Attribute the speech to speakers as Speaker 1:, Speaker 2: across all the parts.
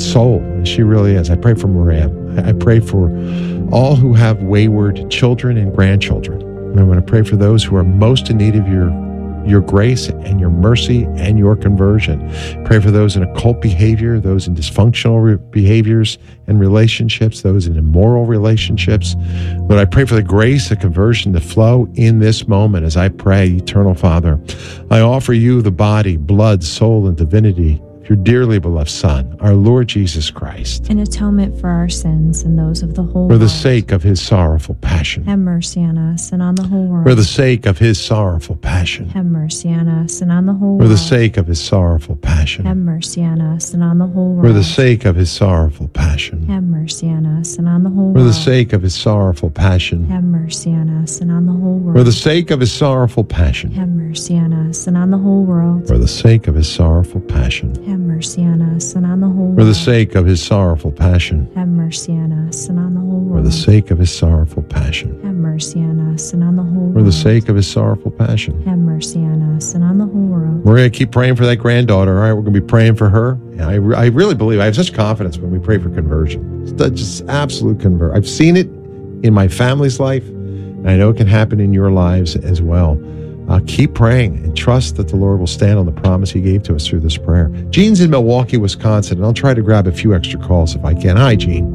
Speaker 1: soul. She really is. I pray for Maria. I pray for all who have wayward children and grandchildren. And I want to pray for those who are most in need of your grace and your mercy and your conversion. Pray for those in occult behavior, those in dysfunctional behaviors and relationships, those in immoral relationships. Lord, I pray for the grace of conversion to flow in this moment as I pray, Eternal Father. I offer you the body, blood, soul, and divinity of your dearly beloved Son, our Lord Jesus Christ.
Speaker 2: An atonement for our sins and those of the whole world.
Speaker 1: For the sake of his sorrowful passion.
Speaker 2: Have mercy on us and on the whole world.
Speaker 1: For the sake of his sorrowful passion.
Speaker 2: Have mercy on us and on the whole world.
Speaker 1: For the sake of his sorrowful passion.
Speaker 2: Have mercy on us and on the whole world.
Speaker 1: For the sake of his sorrowful passion.
Speaker 2: Have mercy on us and on the whole world.
Speaker 1: For the sake of his sorrowful passion.
Speaker 2: Have mercy on us and on the whole world.
Speaker 1: For the sake of his sorrowful passion.
Speaker 2: Have mercy on us and on the whole world.
Speaker 1: For the sake of his sorrowful passion.
Speaker 2: Have mercy on us and on the whole world.
Speaker 1: For the sake of his sorrowful passion.
Speaker 2: Have mercy on us and on the whole world.
Speaker 1: For the sake of his sorrowful passion.
Speaker 2: Have mercy on us and on the whole world.
Speaker 1: For the sake of his sorrowful passion.
Speaker 2: Have mercy on us and on the whole world.
Speaker 1: We're going to keep praying for that granddaughter, all right? We're going to be praying for her. I really believe, I have such confidence when we pray for conversion. It's just absolute conversion. I've seen it in my family's life, and I know it can happen in your lives as well. Keep praying and trust that the Lord will stand on the promise he gave to us through this prayer. Jean's in Milwaukee, Wisconsin, and I'll try to grab a few extra calls if I can. Hi, Jean.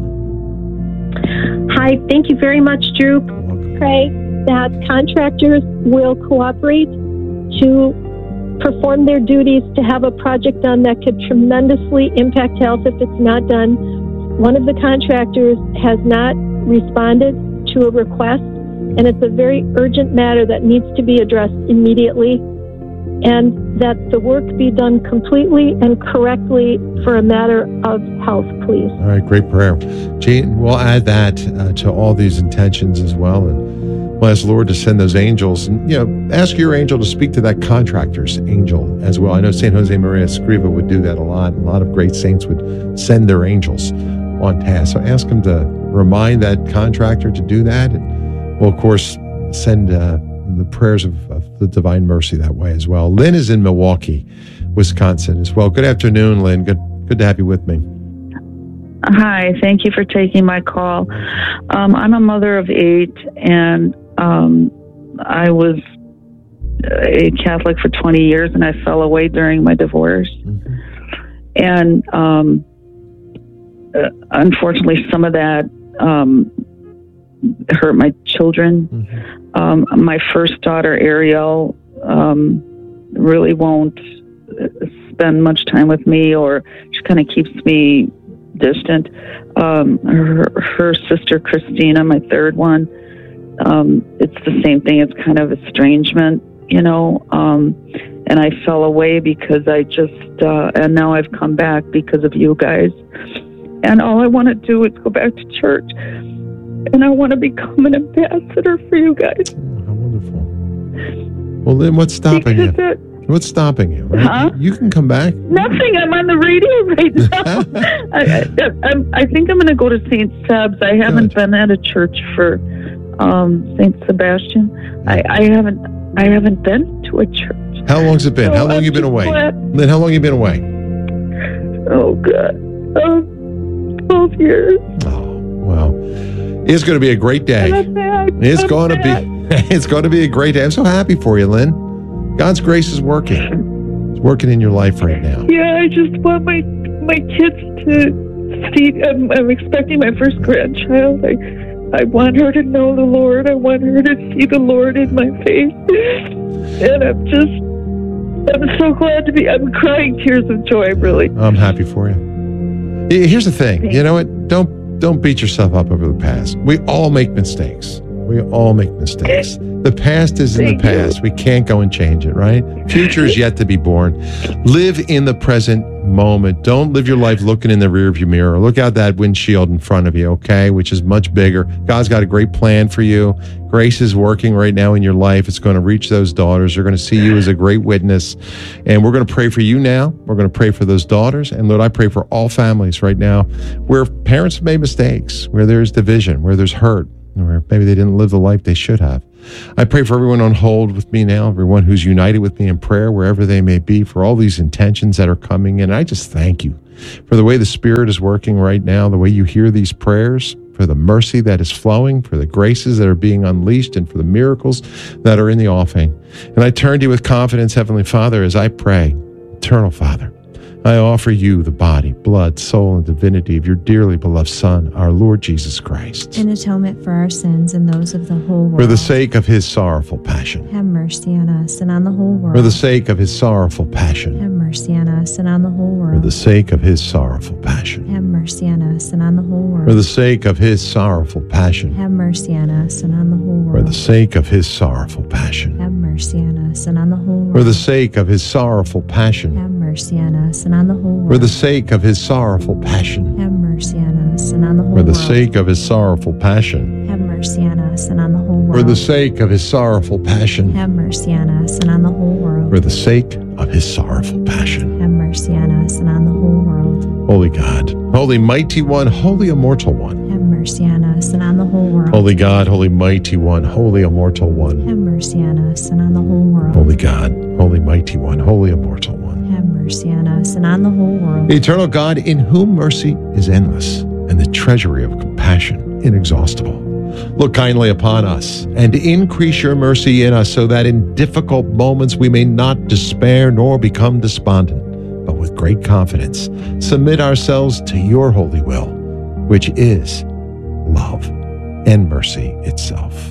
Speaker 3: Hi, thank you very much, Drew. Pray that contractors will cooperate to perform their duties to have a project done that could tremendously impact health if it's not done. One of the contractors has not responded to a request, and it's a very urgent matter that needs to be addressed immediately, and that the work be done completely and correctly for a matter of health, please.
Speaker 1: All right, great prayer. Jean, we'll add that to all these intentions as well, and we'll ask the Lord to send those angels, and ask your angel to speak to that contractor's angel as well. I know St. Jose Maria Escriva would do that a lot. A lot of great saints would send their angels on task. So ask him to remind that contractor to do that, and we'll, of course, send the prayers of the divine mercy that way as well. Lynn is in Milwaukee, Wisconsin as well. Good afternoon, Lynn. Good to have you with me.
Speaker 4: Hi, thank you for taking my call. I'm a mother of 8, and I was a Catholic for 20 years, and I fell away during my divorce. Mm-hmm. And unfortunately, some of that hurt my children. Mm-hmm. My first daughter, Ariel, really won't spend much time with me, or she kind of keeps me distant. Her sister, Christina, my third one, it's the same thing. It's kind of estrangement, and I fell away because I just, and now I've come back because of you guys. And all I want to do is go back to church. And I want to become an ambassador for you guys.
Speaker 1: Oh, how wonderful. Well, Lynn, what's stopping you? What's stopping you? Right?
Speaker 4: Huh?
Speaker 1: You can come back.
Speaker 4: Nothing. I'm on the radio right now. I think I'm going to go to St. Seb's. I haven't been at a church for St. Sebastian. I haven't been to a church.
Speaker 1: How long's it been? How long have you been away? Lynn, how long have you been away?
Speaker 4: Oh, God. 12 years.
Speaker 1: Oh, well. It's going to be a great day. It's going to be a great day. I'm so happy for you, Lynn. God's grace is working. It's working in your life right now.
Speaker 4: Yeah, I just want my kids to see. I'm expecting my first grandchild. I want her to know the Lord. I want her to see the Lord in my face. And I'm so glad to be. I'm crying tears of joy, really.
Speaker 1: I'm happy for you. Here's the thing. You know what? Don't beat yourself up over the past. We all make mistakes. The past is in the past. We can't go and change it, right? Future is yet to be born. Live in the present moment. Don't live your life looking in the rearview mirror. Look out that windshield in front of you, okay? Which is much bigger. God's got a great plan for you. Grace is working right now in your life. It's going to reach those daughters. They're going to see you as a great witness. And we're going to pray for you now. We're going to pray for those daughters. And Lord, I pray for all families right now where parents have made mistakes, where there's division, where there's hurt, or maybe they didn't live the life they should have. I pray for everyone on hold with me now, everyone who's united with me in prayer, wherever they may be, for all these intentions that are coming in. I just thank you. for the way the Spirit is working right now, the way you hear these prayers, for the mercy that is flowing, for the graces that are being unleashed, and for the miracles that are in the offing. And I turn to you with confidence, Heavenly Father, as I pray. Eternal Father, I offer you the body, blood, soul, and divinity of your dearly beloved Son, our Lord Jesus Christ.
Speaker 2: In atonement for our sins and those of the whole world.
Speaker 1: For the sake of his sorrowful passion.
Speaker 2: Have mercy on us and on the whole world.
Speaker 1: For the sake of his sorrowful passion.
Speaker 2: Have mercy on us and on the whole world.
Speaker 1: For the sake of his sorrowful passion.
Speaker 2: Have mercy on us and on the whole world.
Speaker 1: For the sake of his sorrowful passion.
Speaker 2: Have mercy on us and on the whole world.
Speaker 1: For the sake of his sorrowful passion.
Speaker 2: Have mercy on us and on the whole world.
Speaker 1: For the sake of his sorrowful passion.
Speaker 2: Have mercy on us and on the whole world.
Speaker 1: For the sake of his sorrowful passion.
Speaker 2: Have mercy on us and on the whole
Speaker 1: For the
Speaker 2: world.
Speaker 1: sake of his sorrowful passion.
Speaker 2: Have mercy on us and on the whole world.
Speaker 1: For the sake of his sorrowful passion.
Speaker 2: Have mercy on us and on the whole world.
Speaker 1: For the sake of his sorrowful passion.
Speaker 2: Have mercy on us and on the whole world.
Speaker 1: Holy God, Holy Mighty One, Holy Immortal One.
Speaker 2: Have mercy on us and on the whole world.
Speaker 1: Holy God, Holy Mighty One, Holy Immortal One.
Speaker 2: Have mercy on us and on the whole world.
Speaker 1: Holy God, Holy Mighty One, Holy Immortal One.
Speaker 2: Have mercy on us and on the whole world.
Speaker 1: Eternal God, in whom mercy is endless, and the treasury of compassion inexhaustible. Look kindly upon us, and increase your mercy in us, so that in difficult moments we may not despair nor become despondent, but with great confidence submit ourselves to your holy will, which is love and mercy itself.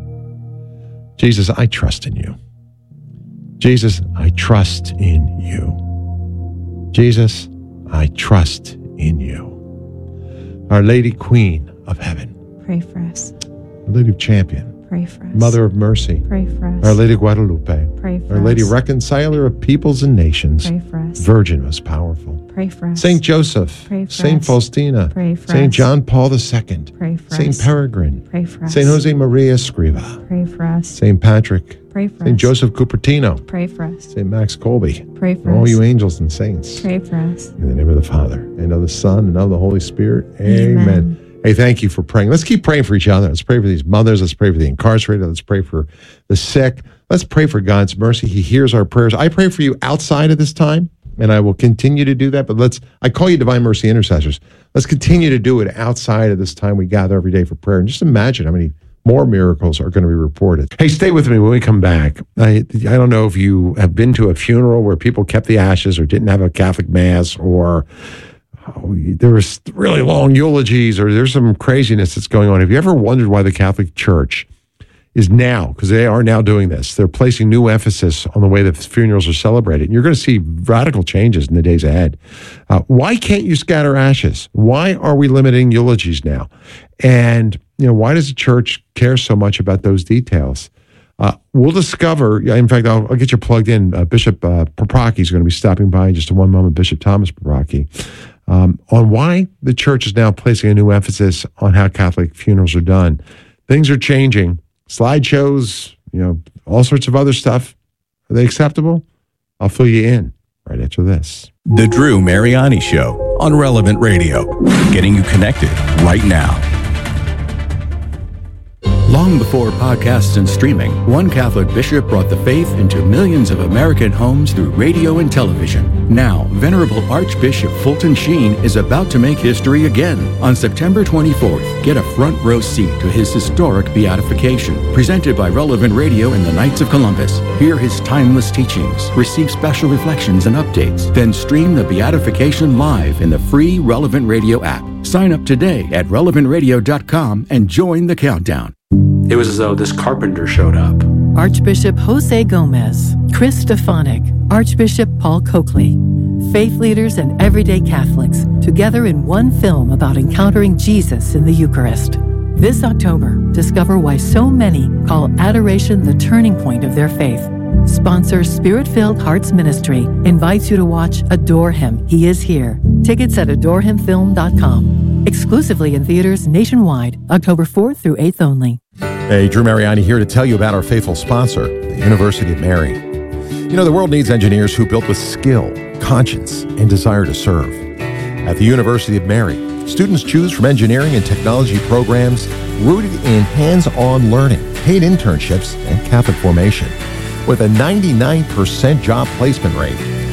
Speaker 1: Jesus, I trust in you. Jesus, I trust in you. Jesus, I trust in you. Our Lady Queen of Heaven,
Speaker 2: Pray for us.
Speaker 1: Our Lady of Champion,
Speaker 2: Pray for us.
Speaker 1: Mother of Mercy,
Speaker 2: Pray for us.
Speaker 1: Our Lady Guadalupe,
Speaker 2: Pray for
Speaker 1: Our
Speaker 2: us.
Speaker 1: Lady Reconciler of Peoples and Nations,
Speaker 2: Pray for us.
Speaker 1: Virgin most powerful,
Speaker 2: Pray for us.
Speaker 1: Saint Joseph,
Speaker 2: Pray for
Speaker 1: Saint
Speaker 2: us.
Speaker 1: Faustina,
Speaker 2: Pray for
Speaker 1: Saint
Speaker 2: us.
Speaker 1: John Paul II,
Speaker 2: Pray for
Speaker 1: Saint
Speaker 2: us.
Speaker 1: Peregrine,
Speaker 2: Pray for us.
Speaker 1: Saint Jose Maria Escriva,
Speaker 2: Pray for us.
Speaker 1: Saint Patrick,
Speaker 2: Pray for
Speaker 1: Saint
Speaker 2: us.
Speaker 1: Joseph Cupertino,
Speaker 2: Pray for us.
Speaker 1: Saint Max Colby,
Speaker 2: Pray for
Speaker 1: all
Speaker 2: us.
Speaker 1: you angels and saints.
Speaker 2: Pray for us.
Speaker 1: In the name of the Father, and of the Son, and of the Holy Spirit. Amen.
Speaker 2: Amen.
Speaker 1: Hey, thank you for praying. Let's keep praying for each other. Let's pray for these mothers. Let's pray for the incarcerated. Let's pray for the sick. Let's pray for God's mercy. He hears our prayers. I pray for you outside of this time, and I will continue to do that. But I call you Divine Mercy Intercessors. Let's continue to do it outside of this time we gather every day for prayer. And just imagine how many more miracles are going to be reported. Hey, stay with me when we come back. I don't know if you have been to a funeral where people kept the ashes or didn't have a Catholic Mass, or there was really long eulogies, or there's some craziness that's going on. Have you ever wondered why the Catholic Church is now, because they are now doing this, they're placing new emphasis on the way that funerals are celebrated. And you're going to see radical changes in the days ahead. Why can't you scatter ashes? Why are we limiting eulogies now? And why does the church care so much about those details? We'll discover, in fact, I'll get you plugged in. Bishop Paprocki is going to be stopping by in just one moment, Bishop Thomas Paprocki, on why the church is now placing a new emphasis on how Catholic funerals are done. Things are changing. Slideshows, all sorts of other stuff. Are they acceptable? I'll fill you in right after this.
Speaker 5: The Drew Mariani Show on Relevant Radio. Getting you connected right now. Long before podcasts and streaming, one Catholic bishop brought the faith into millions of American homes through radio and television. Now, Venerable Archbishop Fulton Sheen is about to make history again. On September 24th, get a front row seat to his historic beatification, presented by Relevant Radio and the Knights of Columbus. Hear his timeless teachings, receive special reflections and updates, then stream the beatification live in the free Relevant Radio app. Sign up today at relevantradio.com and join the countdown.
Speaker 6: It was as though this carpenter showed up.
Speaker 7: Archbishop Jose Gomez, Chris Stefanik, Archbishop Paul Coakley. Faith leaders and everyday Catholics together in one film about encountering Jesus in the Eucharist. This October, discover why so many call adoration the turning point of their faith. Sponsor Spirit-Filled Hearts Ministry invites you to watch Adore Him, He Is Here. Tickets at adorehimfilm.com. Exclusively in theaters nationwide, October 4th through 8th only.
Speaker 8: Hey, Drew Mariani here to tell you about our faithful sponsor, the University of Mary. The world needs engineers who build with skill, conscience, and desire to serve. At the University of Mary, students choose from engineering and technology programs rooted in hands-on learning, paid internships, and Catholic formation. With a 99% job placement rate,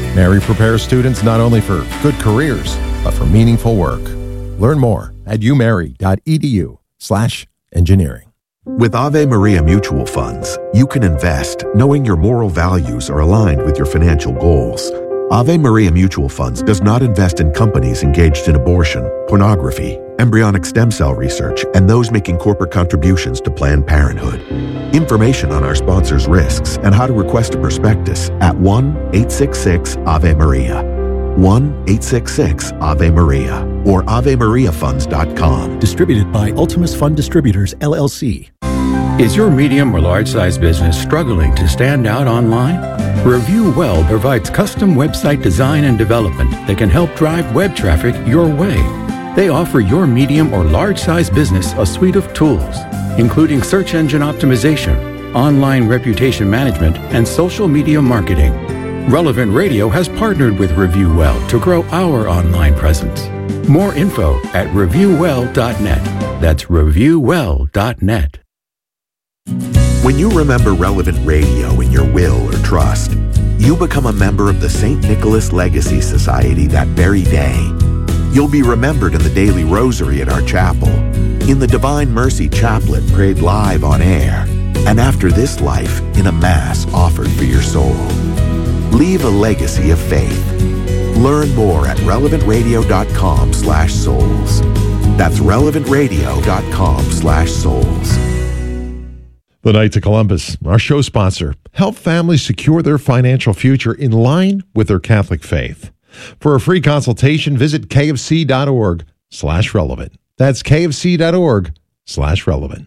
Speaker 8: Mary prepares students not only for good careers, but for meaningful work. Learn more at umary.edu/engineering.
Speaker 9: With Ave Maria Mutual Funds, you can invest knowing your moral values are aligned with your financial goals. Ave Maria Mutual Funds does not invest in companies engaged in abortion, pornography, embryonic stem cell research, and those making corporate contributions to Planned Parenthood. Information on our sponsors' risks and how to request a prospectus at 1-866-AVE-MARIA. 1-866-AVE-MARIA or AveMariaFunds.com.
Speaker 10: Distributed by Ultimus Fund Distributors, LLC.
Speaker 5: Is your medium or large-size business struggling to stand out online? Review Well provides custom website design and development that can help drive web traffic your way. They offer your medium or large-size business a suite of tools, including search engine optimization, online reputation management, and social media marketing. Relevant Radio has partnered with Review Well to grow our online presence. More info at reviewwell.net. That's reviewwell.net.
Speaker 9: When you remember Relevant Radio in your will or trust, you become a member of the St. Nicholas Legacy Society that very day. You'll be remembered in the daily rosary at our chapel, in the Divine Mercy Chaplet prayed live on air, and after this life in a Mass offered for your soul. Leave a legacy of faith. Learn more at relevantradio.com/souls. That's relevantradio.com/souls.
Speaker 1: The Knights of Columbus, our show sponsor, help families secure their financial future in line with their Catholic faith. For a free consultation, visit kfc.org/relevant. That's kfc.org/relevant.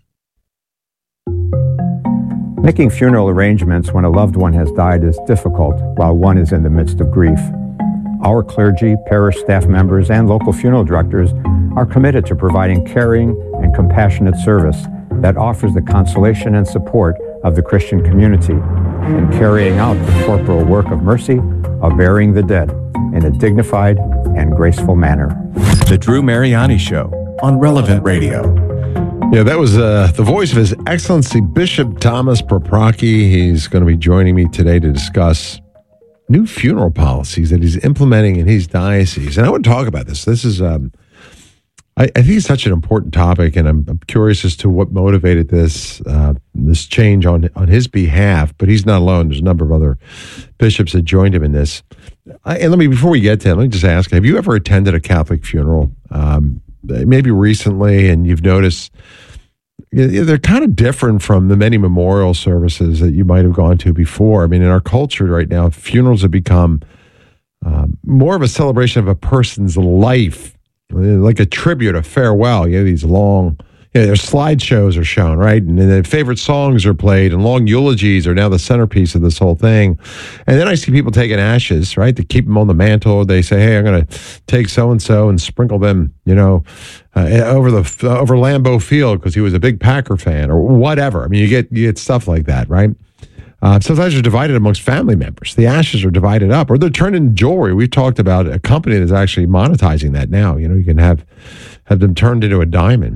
Speaker 11: Making funeral arrangements when a loved one has died is difficult while one is in the midst of grief. Our clergy, parish staff members, and local funeral directors are committed to providing caring and compassionate service that offers the consolation and support of the Christian community and carrying out the corporal work of mercy of burying the dead in a dignified and graceful manner.
Speaker 12: The Drew Mariani Show on Relevant Radio.
Speaker 1: Yeah, that was the voice of His Excellency Bishop Thomas Paprocki. He's going to be joining me today to discuss new funeral policies that he's implementing in his diocese. And I want to talk about this. This is, I think it's such an important topic, and I'm curious as to what motivated this change on his behalf. But he's not alone. There's a number of other bishops that joined him in this. And before we get to him, let me just ask, have you ever attended a Catholic funeral? Maybe recently, and you've noticed they're kind of different from the many memorial services that you might have gone to before. I mean, in our culture right now, funerals have become more of a celebration of a person's life, like a tribute, a farewell. You know, these long, their slideshows are shown, right? And their favorite songs are played, and long eulogies are now the centerpiece of this whole thing. And then I see people taking ashes, right, to keep them on the mantle. They say, hey, I'm going to take so-and-so and sprinkle them, over Lambeau Field because he was a big Packer fan or whatever. I mean, you get stuff like that, right? Sometimes they're divided amongst family members. The ashes are divided up, or they're turned into jewelry. We've talked about a company that's actually monetizing that now. You can have them turned into a diamond.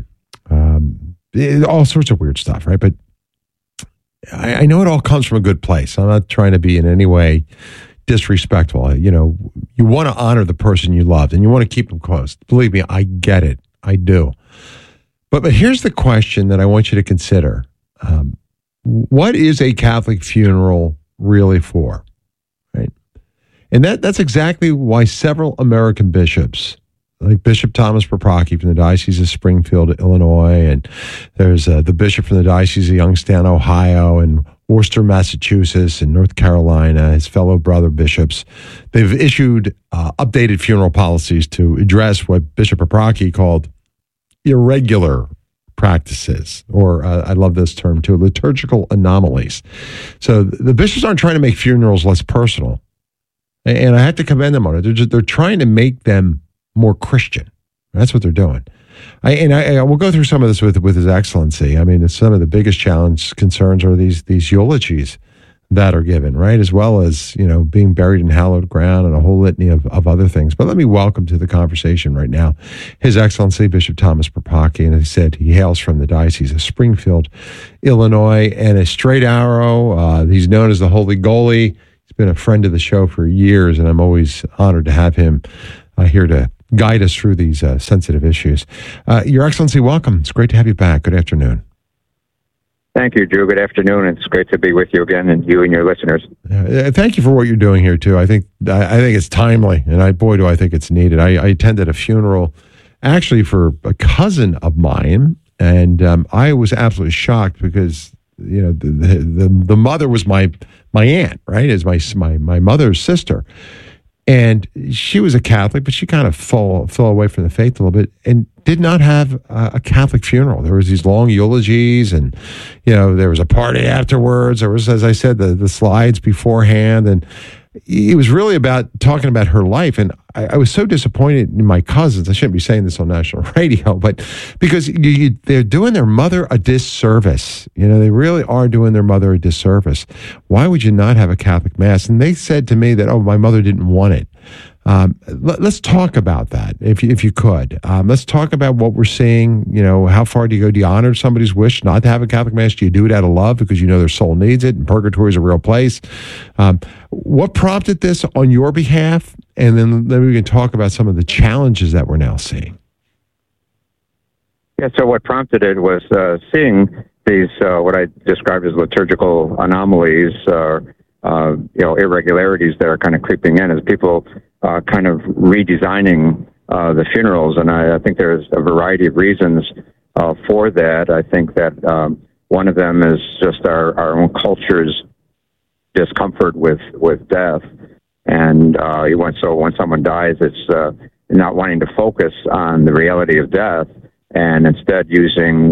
Speaker 1: All sorts of weird stuff, right? But I know it all comes from a good place. I'm not trying to be in any way disrespectful. You want to honor the person you loved, and you want to keep them close. Believe me, I get it. I do. But here's the question that I want you to consider. What is a Catholic funeral really for? Right? And that's exactly why several American bishops, like Bishop Thomas Paprocki from the Diocese of Springfield, Illinois, and there's the bishop from the Diocese of Youngstown, Ohio, and Worcester, Massachusetts, and North Carolina, his fellow brother bishops, they've issued updated funeral policies to address what Bishop Paprocki called irregular practices, or I love this term too, liturgical anomalies. So the bishops aren't trying to make funerals less personal, and I have to commend them on it. They're trying to make them more Christian. That's what they're doing. I will go through some of this with His Excellency. I mean, it's some of the biggest concerns are these eulogies that are given, right? As well as, being buried in hallowed ground and a whole litany of other things. But let me welcome to the conversation right now His Excellency Bishop Thomas Paprocki. And he said he hails from the Diocese of Springfield, Illinois, and a straight arrow. He's known as the Holy Goalie. He's been a friend of the show for years, and I'm always honored to have him here to guide us through these sensitive issues. Your Excellency, welcome. It's great to have you back. Good afternoon.
Speaker 13: Thank you, Drew. Good afternoon. It's great to be with you again, and you and your listeners.
Speaker 1: Thank you for what you're doing here too. I think it's timely, and boy, do I think it's needed. I attended a funeral, actually for a cousin of mine, and I was absolutely shocked because the mother was my aunt, right? Is my mother's sister. And she was a Catholic, but she kind of fell away from the faith a little bit and did not have a Catholic funeral. There was these long eulogies, and there was a party afterwards. There was, as I said, the slides beforehand, and it was really about talking about her life. And I was so disappointed in my cousins. I shouldn't be saying this on national radio, but because they're doing their mother a disservice. They really are doing their mother a disservice. Why would you not have a Catholic Mass? And they said to me that, my mother didn't want it. Let's talk about that, if you could. Let's talk about what we're seeing. How far do you go? Do you honor somebody's wish not to have a Catholic Mass? Do you do it out of love because their soul needs it and purgatory is a real place? What prompted this on your behalf? And then we can talk about some of the challenges that we're now seeing.
Speaker 13: Yeah, so what prompted it was seeing these, what I described as liturgical anomalies, irregularities that are kind of creeping in as people kind of redesigning the funerals. And I think there's a variety of reasons for that. I think that one of them is just our own culture's discomfort with death. And so when someone dies, it's not wanting to focus on the reality of death and instead using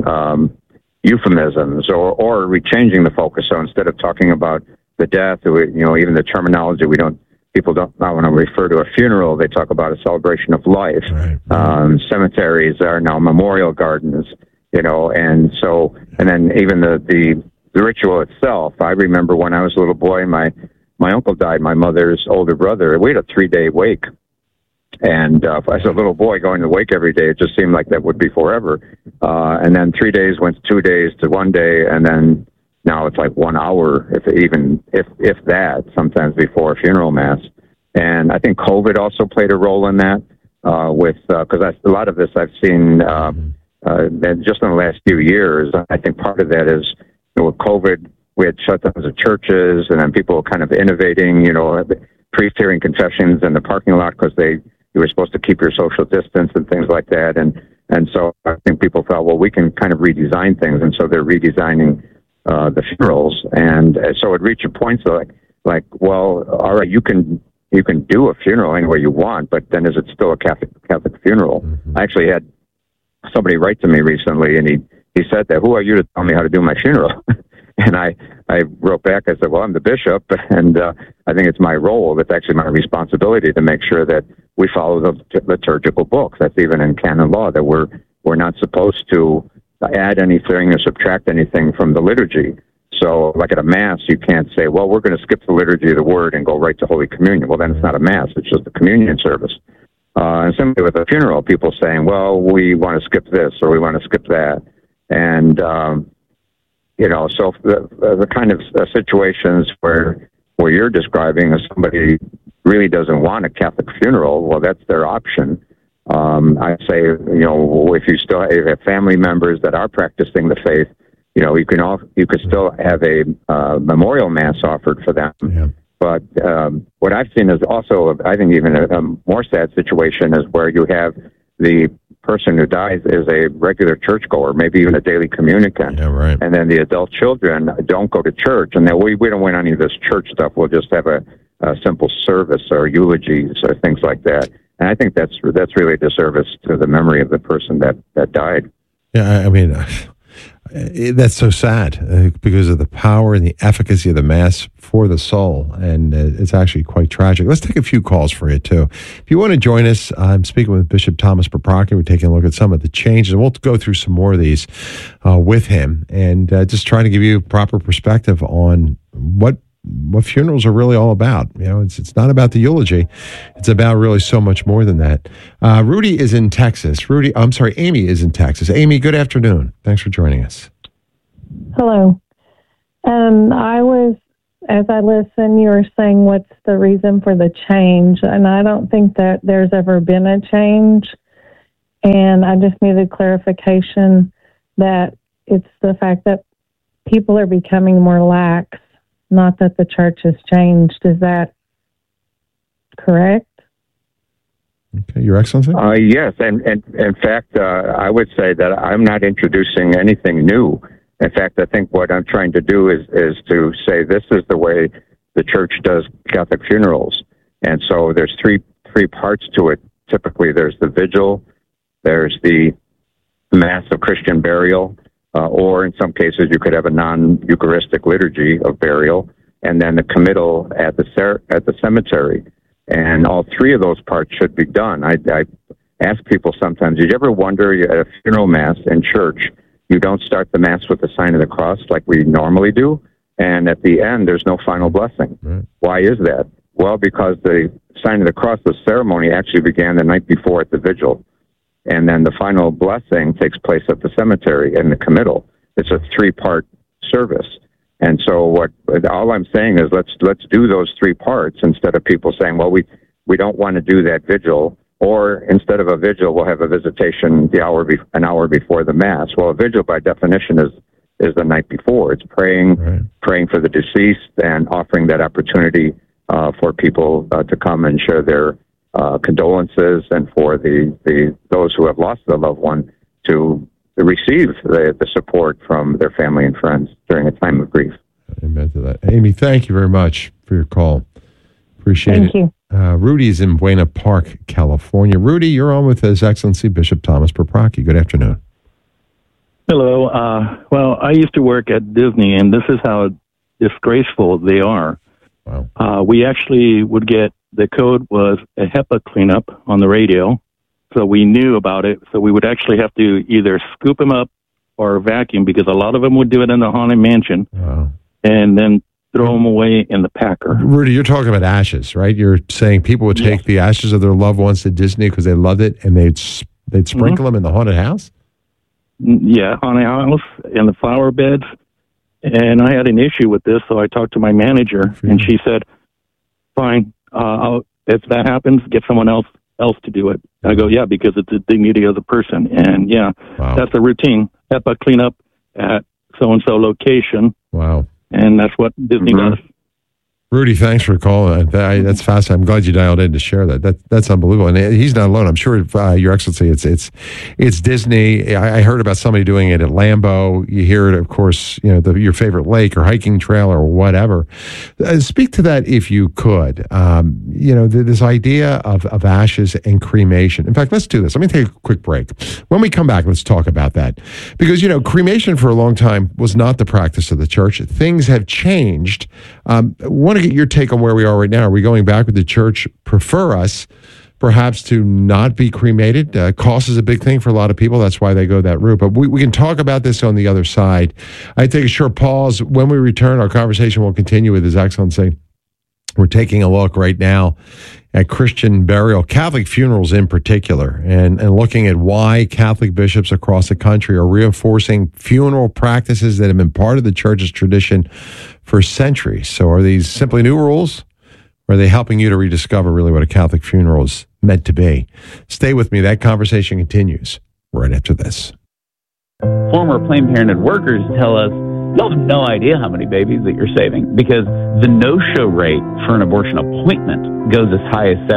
Speaker 13: euphemisms or changing the focus. So instead of talking about the death, even the terminology, people don't want to refer to a funeral. They talk about a celebration of life. Right. Cemeteries are now memorial gardens, and then even the ritual itself. I remember when I was a little boy, my uncle died, my mother's older brother. We had a 3-day wake. And as a little boy going to wake every day, it just seemed like that would be forever. And then 3 days went to 2 days to 1 day, and then now it's like 1 hour, if that, sometimes before a funeral mass. And I think COVID also played a role in that, because a lot of this I've seen just in the last few years. I think part of that is with COVID, we had shutdowns of churches, and then people kind of innovating, priests hearing confessions in the parking lot because you were supposed to keep your social distance and things like that. And so I think people felt, well, we can kind of redesign things, and so they're redesigning the funerals. And so it reached a point like, well, all right, you can do a funeral any way you want, but then is it still a Catholic funeral? Mm-hmm. I actually had somebody write to me recently, and he said that, who are you to tell me how to do my funeral? And I wrote back, I said, well, I'm the bishop, and I think it's my role. It's actually my responsibility to make sure that we follow the liturgical books. That's even in canon law, that we're not supposed to add anything or subtract anything from the liturgy. So like at a Mass, you can't say, well, we're going to skip the liturgy of the Word and go right to Holy Communion. Well, then it's not a Mass. It's just a communion service. And similarly with a funeral, people saying, well, we want to skip this or we want to skip that. And, so the kind of situations where you're describing as somebody really doesn't want a Catholic funeral, well, that's their option. I'd say, if you still have family members that are practicing the faith, you could still have a memorial Mass offered for them. Yeah. But what I've seen is also, I think, even a more sad situation is where you have the person who dies is a regular churchgoer, maybe even a daily communicant.
Speaker 1: Yeah, right.
Speaker 13: And then the adult children don't go to church, and then we don't want any of this church stuff. We'll just have a simple service or eulogies or things like that. And I think that's really a disservice to the memory of the person that died.
Speaker 1: Yeah, I mean, that's so sad because of the power and the efficacy of the Mass for the soul, and it's actually quite tragic. Let's take a few calls for you, too. If you want to join us, I'm speaking with Bishop Thomas Paprocki. We're taking a look at some of the changes, and we'll go through some more of these with him, and just trying to give you proper perspective on what funerals are really all about. It's not about the eulogy. It's about really so much more than that. Rudy is in Texas. Amy is in Texas. Amy, good afternoon. Thanks for joining us.
Speaker 14: Hello. I was as I listen, you were saying what's the reason for the change, and I don't think that there's ever been a change, and I just needed clarification that it's the fact that people are becoming more lax, not that the church has changed. Is that correct?
Speaker 1: Okay, Your Excellency?
Speaker 13: Yes, and in fact, I would say that I'm not introducing anything new. In fact, I think what I'm trying to do is to say this is the way the church does Catholic funerals. And so there's three parts to it. Typically, there's the vigil, there's the Mass of Christian burial, or in some cases you could have a non-Eucharistic liturgy of burial, and then the committal at the cemetery. And all three of those parts should be done. I ask people sometimes, did you ever wonder at a funeral Mass in church, you don't start the Mass with the sign of the cross like we normally do, and at the end there's no final blessing. Right. Why is that? Well, because the sign of the cross, the ceremony actually began the night before at the vigil, and then the final blessing takes place at the cemetery in the committal. It's a three-part service. And so all I'm saying is let's do those three parts instead of people saying, well, we don't want to do that vigil, or instead of a vigil, we'll have a visitation an hour before the Mass. Well, a vigil by definition is the night before. It's praying for the deceased and offering that opportunity for people to come and share their condolences, and for those who have lost their loved one to receive the support from their family and friends during a time of grief.
Speaker 1: Amen to that. Amy, thank you very much for your call. Appreciate it. Thank you. Rudy's in Buena Park, California. Rudy, you're on with His Excellency Bishop Thomas Paprocki. Good afternoon.
Speaker 15: Hello. Well, I used to work at Disney, and this is how disgraceful they are. Wow. We actually would get, the code was a HEPA cleanup on the radio, so we knew about it. So we would actually have to either scoop them up or vacuum, because a lot of them would do it in the Haunted Mansion, and then throw them away in the packer.
Speaker 1: Rudy, you're talking about ashes, right? You're saying people would take the ashes of their loved ones to Disney because they loved it, and they'd sprinkle them in the haunted house?
Speaker 15: Yeah, haunted house, in the flower beds. And I had an issue with this, so I talked to my manager, and she said, fine, if that happens, get someone else to do it. I go, yeah, because it's the dignity of the person. And that's a routine. HEPA cleanup at so-and-so location.
Speaker 1: Wow.
Speaker 15: And that's what Disney does.
Speaker 1: Rudy, thanks for calling. That's fascinating. I'm glad you dialed in to share that. That's unbelievable. And he's not alone. I'm sure, Your Excellency, it's Disney. I heard about somebody doing it at Lambeau. You hear it, of course, your favorite lake or hiking trail or whatever. Speak to that if you could. This idea of ashes and cremation. In fact, let's do this. Let me take a quick break. When we come back, let's talk about that. Because, cremation for a long time was not the practice of the church. Things have changed. Want to get your take on where we are right now. Are we going back? Would the church prefer us perhaps to not be cremated? Cost is a big thing for a lot of people. That's why they go that route. But we can talk about this on the other side. I take a short pause. When we return, our conversation will continue with His Excellency. We're taking a look right now at Christian burial, Catholic funerals in particular, and looking at why Catholic bishops across the country are reinforcing funeral practices that have been part of the church's tradition for centuries. So are these simply new rules, or are they helping you to rediscover really what a Catholic funeral is meant to be? Stay with me. That conversation continues right after this.
Speaker 16: Former Planned Parenthood workers tell us, you'll have no idea how many babies that you're saving, because the no-show rate for an abortion appointment goes as high as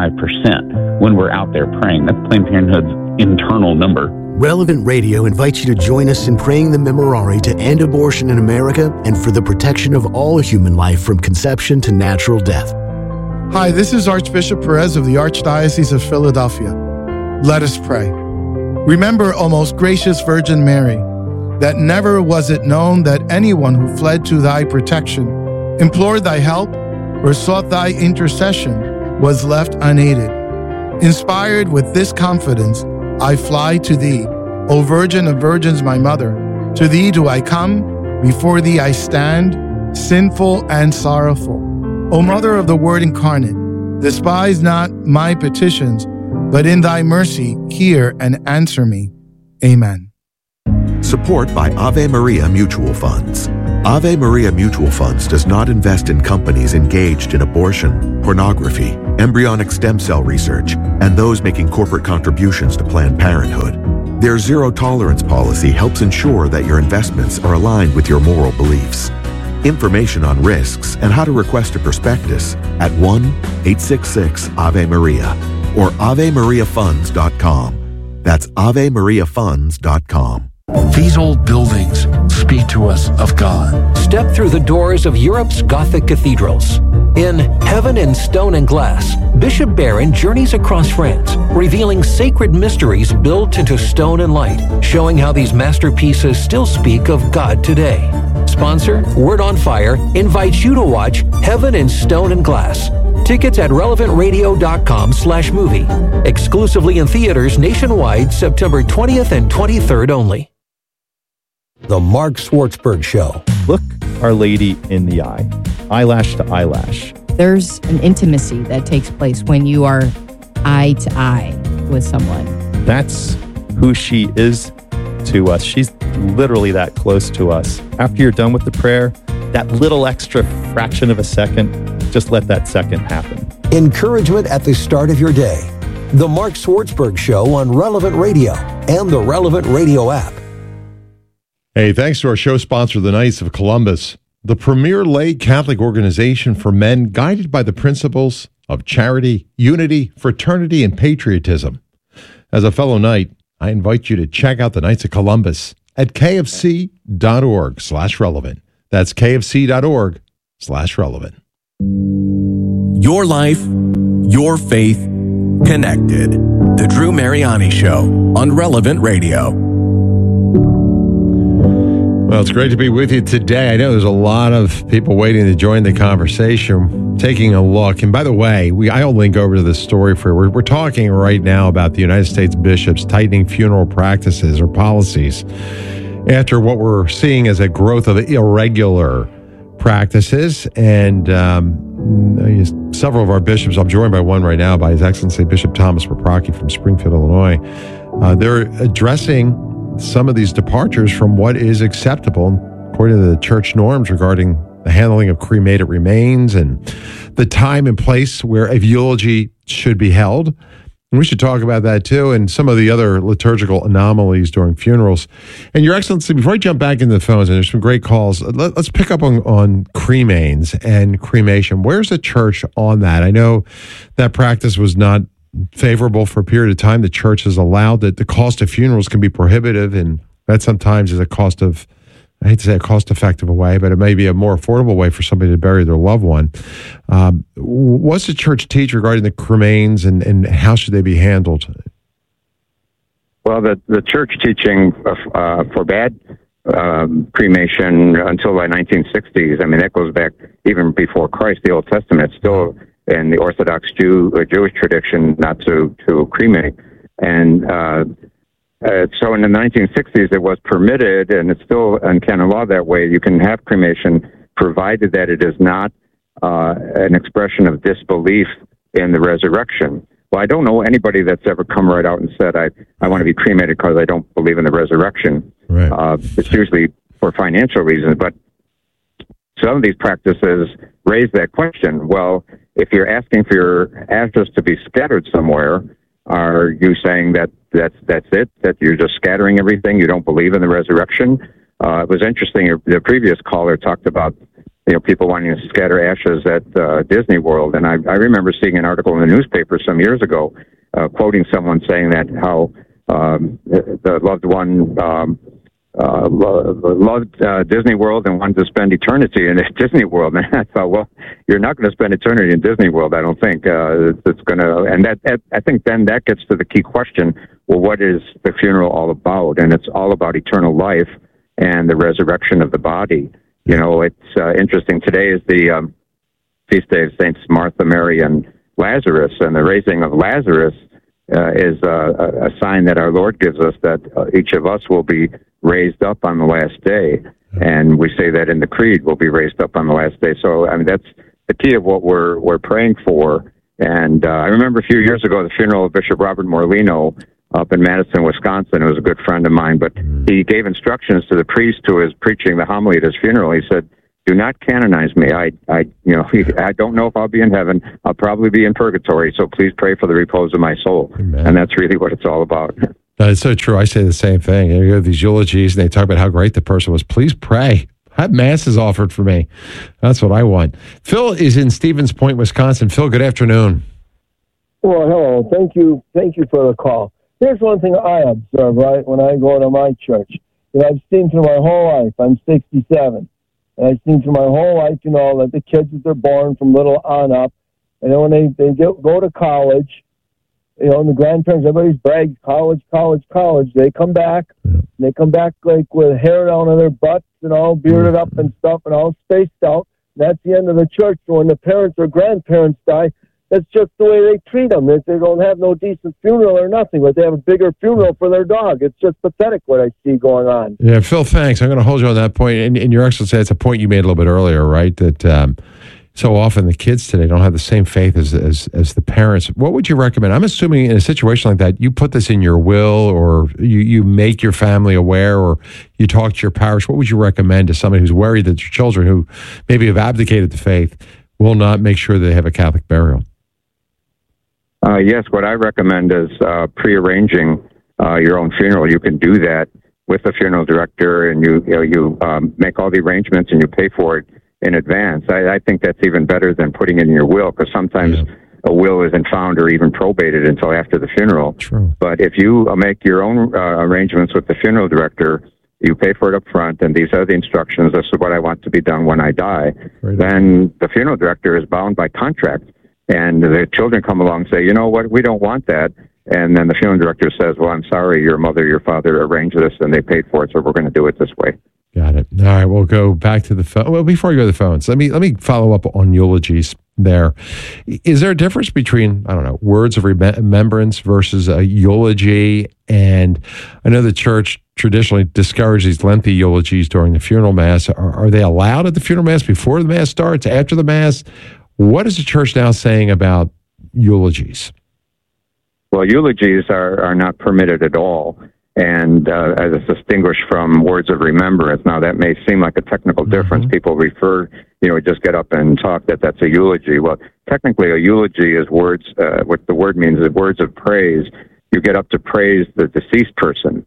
Speaker 16: 75% when we're out there praying. That's Planned Parenthood's internal number.
Speaker 17: Relevant Radio invites you to join us in praying the Memorare to end abortion in America and for the protection of all human life from conception to natural death.
Speaker 18: Hi, this is Archbishop Perez of the Archdiocese of Philadelphia. Let us pray. Remember, O most gracious Virgin Mary, that never was it known that anyone who fled to thy protection, implored thy help, or sought thy intercession was left unaided. Inspired with this confidence, I fly to thee, O Virgin of Virgins, my mother. To thee do I come, before thee I stand, sinful and sorrowful. O Mother of the Word incarnate, despise not my petitions, but in thy mercy hear and answer me. Amen.
Speaker 9: Support by Ave Maria Mutual Funds. Ave Maria Mutual Funds does not invest in companies engaged in abortion, pornography, embryonic stem cell research, and those making corporate contributions to Planned Parenthood. Their zero-tolerance policy helps ensure that your investments are aligned with your moral beliefs. Information on risks and how to request a prospectus at 1-866-AVE-MARIA or AveMariaFunds.com. That's AveMariaFunds.com.
Speaker 19: These old buildings speak to us of God.
Speaker 20: Step through the doors of Europe's Gothic cathedrals. In Heaven in Stone and Glass, Bishop Barron journeys across France, revealing sacred mysteries built into stone and light, showing how these masterpieces still speak of God today. Sponsor, Word on Fire, invites you to watch Heaven in Stone and Glass. Tickets at relevantradio.com/movie. Exclusively in theaters nationwide, September 20th and 23rd only. The Mark Schwartzberg Show.
Speaker 21: Look Our Lady in the eye, eyelash to eyelash.
Speaker 22: There's an intimacy that takes place when you are eye to eye with someone.
Speaker 21: That's who she is to us. She's literally that close to us. After you're done with the prayer, that little extra fraction of a second, just let that second happen.
Speaker 20: Encouragement at the start of your day. The Mark Schwartzberg Show on Relevant Radio and the Relevant Radio app.
Speaker 1: Hey, thanks to our show sponsor, the Knights of Columbus, the premier lay Catholic organization for men guided by the principles of charity, unity, fraternity, and patriotism. As a fellow Knight, I invite you to check out the Knights of Columbus at kfc.org/relevant. That's kfc.org/relevant.
Speaker 12: Your life, your faith, connected. The Drew Mariani Show on Relevant Radio.
Speaker 1: Well, it's great to be with you today. I know there's a lot of people waiting to join the conversation, taking a look. And by the way, I'll link over to this story for you. We're talking right now about the United States bishops tightening funeral practices or policies after what we're seeing as a growth of irregular practices. And several of our bishops, I'm joined by one right now by His Excellency Bishop Thomas Paprocki from Springfield, Illinois. They're addressing some of these departures from what is acceptable according to the church norms regarding the handling of cremated remains and the time and place where a eulogy should be held. And we should talk about that too, and some of the other liturgical anomalies during funerals. And Your Excellency, before I jump back into the phones, and there's some great calls, let's pick up on cremains and cremation. Where's the church on that? I know that practice was not favorable for a period of time. The church has allowed that the cost of funerals can be prohibitive, and that sometimes is I hate to say a cost-effective way, but it may be a more affordable way for somebody to bury their loved one. What's the church teach regarding the cremains, and how should they be handled?
Speaker 13: Well, the church teaching forbade cremation until the 1960s. I mean, that goes back even before Christ, the Old Testament. It's still in the Orthodox Jewish tradition not to cremate. And so in the 1960s, it was permitted, and it's still in canon law that way. You can have cremation provided that it is not an expression of disbelief in the resurrection. Well, I don't know anybody that's ever come right out and said, I want to be cremated because I don't believe in the resurrection.
Speaker 1: Right.
Speaker 13: It's usually for financial reasons, but some of these practices raise that question. Well, if you're asking for your ashes to be scattered somewhere, are you saying that that's it, that you're just scattering everything, you don't believe in the resurrection? It was interesting, the previous caller talked about people wanting to scatter ashes at Disney World, and I remember seeing an article in the newspaper some years ago quoting someone saying that how the loved one loved Disney World and wanted to spend eternity in Disney World. And I thought, well, you're not going to spend eternity in Disney World, I don't think. It's going to, and that I think then that gets to the key question, well, what is the funeral all about? And it's all about eternal life and the resurrection of the body. It's interesting. Today is the feast day of Saints Martha, Mary, and Lazarus, and the raising of Lazarus is a sign that our Lord gives us that each of us will be raised up on the last day. And we say that in the Creed, we'll be raised up on the last day. So, I mean, that's the key of what we're praying for. And I remember a few years ago, the funeral of Bishop Robert Morlino, up in Madison, Wisconsin, who was a good friend of mine, but he gave instructions to the priest who was preaching the homily at his funeral. He said, "Do not canonize me. I don't know if I'll be in heaven. I'll probably be in purgatory. So please pray for the repose of my soul." Amen. And that's really what it's all about.
Speaker 1: It's so true. I say the same thing. You hear these eulogies, and they talk about how great the person was. Please pray. Have masses offered for me. That's what I want. Phil is in Stevens Point, Wisconsin. Phil, good afternoon.
Speaker 3: Well, hello. Thank you for the call. Here's one thing I observe, right, when I go to my church. I've seen through my whole life. I'm 67. And I've seen through my whole life, that the kids, as they're born from little on up, and then when they go to college, and the grandparents, everybody's brags, college. They come back, and they come back like with hair down on their butts and all bearded up and stuff and all spaced out. And that's the end of the church. So when the parents or grandparents die, that's just the way they treat them. They don't have no decent funeral or nothing, but they have a bigger funeral for their dog. It's just pathetic what I see going on.
Speaker 1: Yeah, Phil, thanks. I'm going to hold you on that point. And Your Excellency, it's a point you made a little bit earlier, right? That so often the kids today don't have the same faith as the parents. What would you recommend? I'm assuming in a situation like that, you put this in your will, or you make your family aware, or you talk to your parish. What would you recommend to somebody who's worried that your children who maybe have abdicated the faith will not make sure they have a Catholic burial?
Speaker 13: Yes, what I recommend is prearranging your own funeral. You can do that with the funeral director, and you make all the arrangements and you pay for it in advance. I think that's even better than putting it in your will, because sometimes a will isn't found or even probated until after the funeral.
Speaker 1: True.
Speaker 13: But if you make your own arrangements with the funeral director, you pay for it up front, and these are the instructions. This is what I want to be done when I die. Then the funeral director is bound by contract. And the children come along and say, you know what, we don't want that. And then the funeral director says, well, I'm sorry, your mother, your father arranged this and they paid for it, so we're going to do it this way.
Speaker 1: Got it. All right, we'll go back to the phone. Well, before we go to the phones, let me follow up on eulogies there. Is there a difference between, words of remembrance versus a eulogy? And I know the church traditionally discourages these lengthy eulogies during the funeral mass. Are they allowed at the funeral mass, before the mass starts, after the mass? What is the church now saying about eulogies?
Speaker 13: Well, eulogies are not permitted at all, and as distinguished from words of remembrance. Now, that may seem like a technical difference. People refer, just get up and talk that's a eulogy. Well, technically, a eulogy is words, what the word means is words of praise. You get up to praise the deceased person.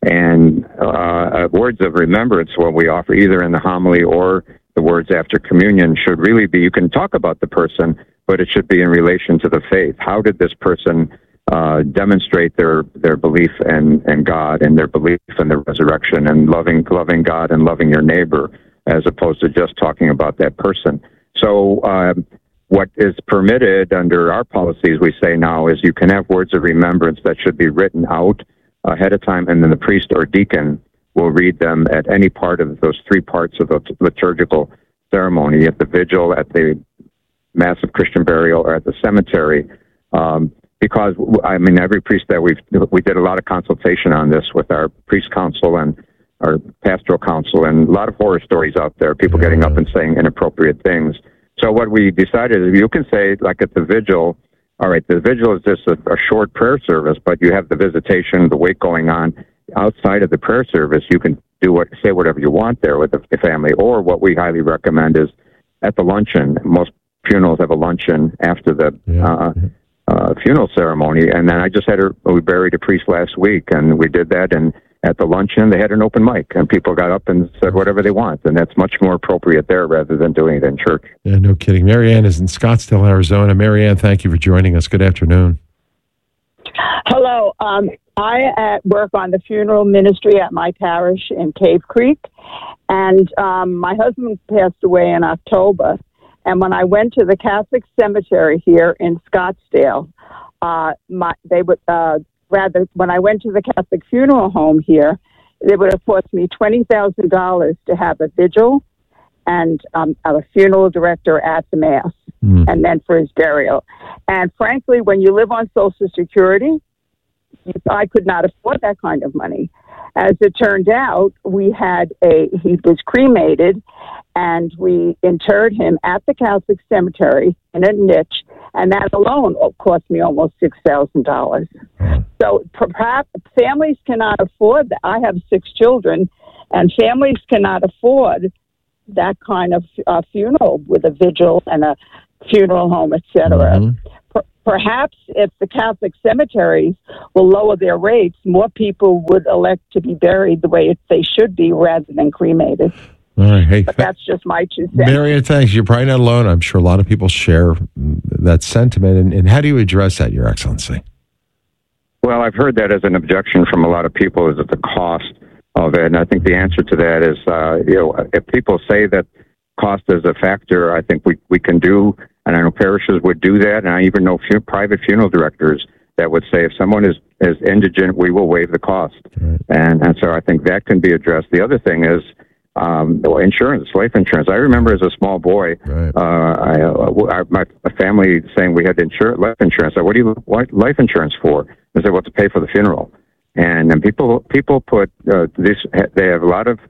Speaker 13: And words of remembrance, what we offer either in the homily or the words after communion, should really be, you can talk about the person, but it should be in relation to the faith. How did this person demonstrate their belief in God, and their belief in the resurrection, and loving God and loving your neighbor, as opposed to just talking about that person. So what is permitted under our policies, we say now, is you can have words of remembrance that should be written out ahead of time, and then the priest or deacon will read them at any part of those three parts of the liturgical ceremony, at the vigil, at the Mass of Christian burial, or at the cemetery. Because, every priest that we did a lot of consultation on this with our priest council and our pastoral council, and a lot of horror stories out there, people getting up and saying inappropriate things. So what we decided is, you can say, like at the vigil, all right, the vigil is just a short prayer service, but you have the visitation, the wake going on. Outside of the prayer service, you can say whatever you want there with the family. Or what we highly recommend is at the luncheon. Most funerals have a luncheon after the funeral ceremony. And then we buried a priest last week, and we did that. And at the luncheon, they had an open mic, and people got up and said whatever they want. And that's much more appropriate there rather than doing it in church.
Speaker 1: Yeah, no kidding. Marianne is in Scottsdale, Arizona. Marianne, thank you for joining us. Good afternoon.
Speaker 4: Hello. I work on the funeral ministry at my parish in Cave Creek, and my husband passed away in October. And when I went to the Catholic cemetery here in Scottsdale, when I went to the Catholic funeral home here, it would have cost me $20,000 to have a vigil and a funeral director at the Mass, and then for his burial. And frankly, when you live on Social Security, I could not afford that kind of money. As it turned out, he was cremated, and we interred him at the Catholic cemetery in a niche, and that alone cost me almost $6,000. So perhaps families cannot afford that. I have 6 children, and families cannot afford that kind of funeral with a vigil and a funeral home, etc. Perhaps if the Catholic cemeteries will lower their rates, more people would elect to be buried the way they should be rather than cremated.
Speaker 1: All right. Hey,
Speaker 4: but that's just my 2 cents.
Speaker 1: Marianne, thanks. You're probably not alone. I'm sure a lot of people share that sentiment. And how do you address that, Your Excellency?
Speaker 13: Well, I've heard that as an objection from a lot of people, is that the cost of it. And I think the answer to that is, if people say that cost is a factor, I think we can do, and I know parishes would do that, and I even know private funeral directors that would say if someone is indigent, we will waive the cost. And so I think that can be addressed. The other thing is insurance, life insurance. I remember as a small boy, my family saying we had life insurance. I said, what do you want life insurance for? I said, well, to pay for the funeral. And people put this. They have a lot of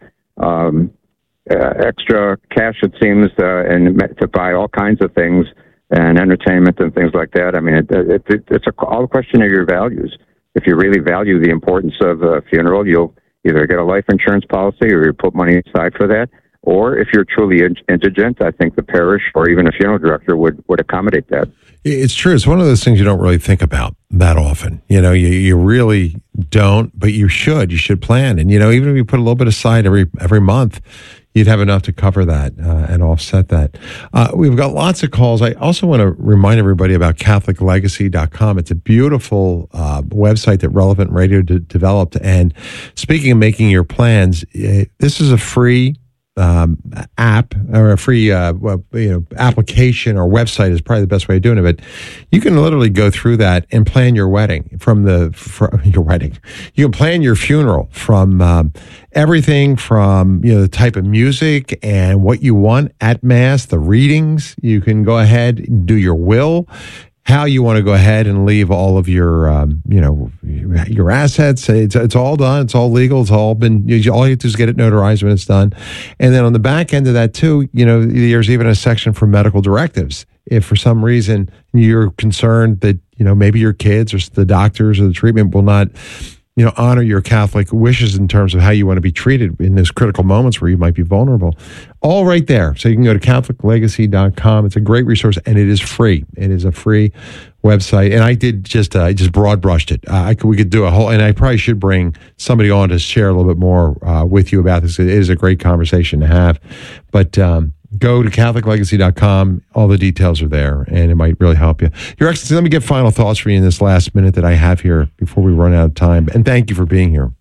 Speaker 13: extra cash, it seems, and to buy all kinds of things and entertainment and things like that. I mean, it's all a question of your values. If you really value the importance of a funeral, you'll either get a life insurance policy or you put money aside for that. Or if you're truly indigent, I think the parish or even a funeral director would accommodate that.
Speaker 1: It's true. It's one of those things you don't really think about that often. You really don't, but you should. You should plan. And, even if you put a little bit aside every month, you'd have enough to cover that and offset that. We've got lots of calls. I also want to remind everybody about CatholicLegacy.com. It's a beautiful website that Relevant Radio developed. And speaking of making your plans, this is a free app or a free application or website is probably the best way of doing it. But you can literally go through that and plan your wedding from your wedding. You can plan your funeral from everything from the type of music and what you want at Mass, the readings. You can go ahead and do your will, how you want to go ahead and leave all of your, your assets. It's all done. It's all legal. It's all been, all you have to do is get it notarized when it's done. And then on the back end of that too, there's even a section for medical directives. If for some reason you're concerned that, maybe your kids or the doctors or the treatment will not, honor your Catholic wishes in terms of how you want to be treated in those critical moments where you might be vulnerable. All right there. So you can go to CatholicLegacy.com. It's a great resource and it is free. It is a free website. And I did just broad brushed it. We could do a whole, and I probably should bring somebody on to share a little bit more with you about this. It is a great conversation to have. But go to CatholicLegacy.com. All the details are there, and it might really help you. Your Excellency, let me get final thoughts for you in this last minute that I have here before we run out of time. And thank you for being here.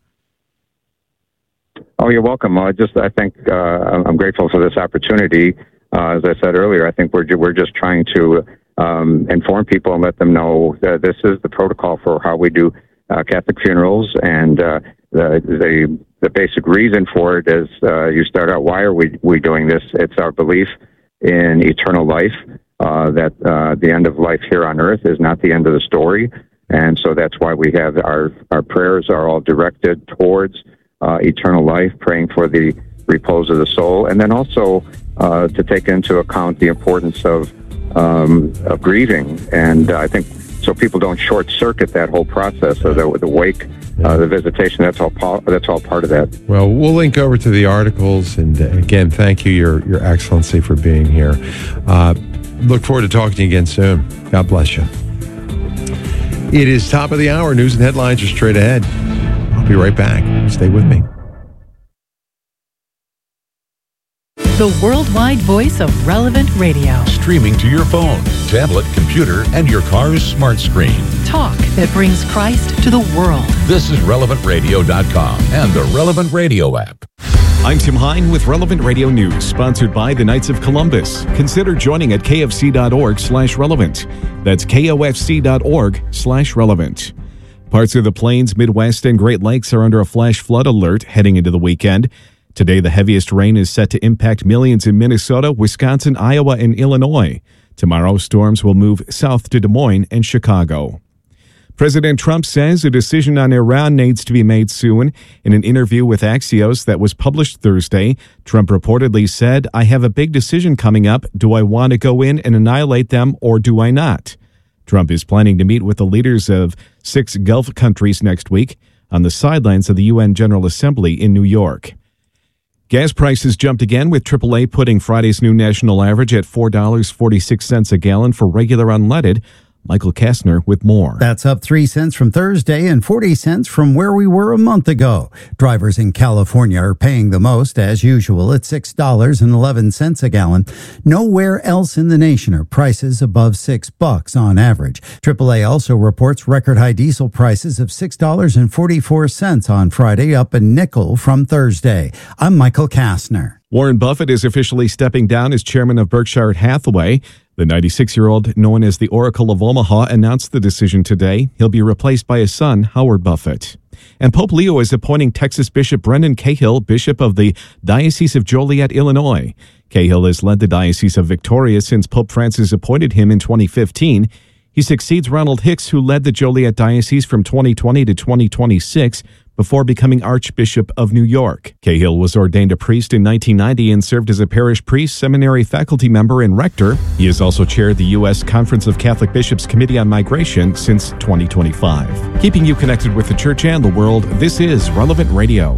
Speaker 13: Oh, you're welcome. I think I'm grateful for this opportunity. As I said earlier, I think we're just trying to inform people and let them know that this is the protocol for how we do Catholic funerals, and the basic reason for it is you start out, why are we doing this? It's our belief in eternal life, that the end of life here on earth is not the end of the story. And so that's why we have our prayers are all directed towards eternal life, praying for the repose of the soul, and then also to take into account the importance of grieving. And I think so people don't short circuit that whole process of the wake. The visitation, that's all part of that.
Speaker 1: Well, we'll link over to the articles. And again, thank you, Your Excellency, for being here. Look forward to talking to you again soon. God bless you. It is top of the hour. News and headlines are straight ahead. I'll be right back. Stay with me.
Speaker 7: The worldwide voice of Relevant Radio.
Speaker 2: Streaming to your phone, tablet, computer, and your car's smart screen.
Speaker 7: Talk that brings Christ to the world.
Speaker 2: This is RelevantRadio.com and the Relevant Radio app.
Speaker 6: I'm Tim Hine with Relevant Radio News, sponsored by the Knights of Columbus. Consider joining at kfc.org/relevant. That's kofc.org/relevant. Parts of the Plains, Midwest, and Great Lakes are under a flash flood alert heading into the weekend. Today, the heaviest rain is set to impact millions in Minnesota, Wisconsin, Iowa, and Illinois. Tomorrow, storms will move south to Des Moines and Chicago. President Trump says a decision on Iran needs to be made soon. In an interview with Axios that was published Thursday, Trump reportedly said, "I have a big decision coming up. Do I want to go in and annihilate them or do I not?" Trump is planning to meet with the leaders of 6 Gulf countries next week on the sidelines of the UN General Assembly in New York. Gas prices jumped again, with AAA putting Friday's new national average at $4.46 a gallon for regular unleaded. Michael Kastner with more.
Speaker 8: That's up 3 cents from Thursday and 40 cents from where we were a month ago. Drivers in California are paying the most, as usual, at $6.11 a gallon. Nowhere else in the nation are prices above $6 on average. AAA also reports record high diesel prices of $6.44 on Friday, up a nickel from Thursday. I'm Michael Kastner.
Speaker 6: Warren Buffett is officially stepping down as chairman of Berkshire Hathaway. The 96-year-old, known as the Oracle of Omaha, announced the decision today. He'll be replaced by his son, Howard Buffett. And Pope Leo is appointing Texas Bishop Brendan Cahill, Bishop of the Diocese of Joliet, Illinois. Cahill has led the Diocese of Victoria since Pope Francis appointed him in 2015. He succeeds Ronald Hicks, who led the Joliet Diocese from 2020 to 2026, before becoming Archbishop of New York. Cahill was ordained a priest in 1990 and served as a parish priest, seminary faculty member, and rector. He has also chaired the U.S. Conference of Catholic Bishops Committee on Migration since 2025. Keeping you connected with the church and the world, this is Relevant Radio.